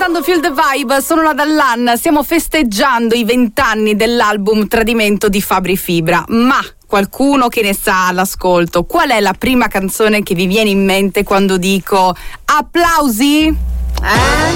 ascoltando Feel the Vibe, sono la Dallan, stiamo festeggiando i 20 anni dell'album Tradimento di Fabri Fibra, ma qualcuno che ne sa all'ascolto, qual è la prima canzone che vi viene in mente quando dico applausi?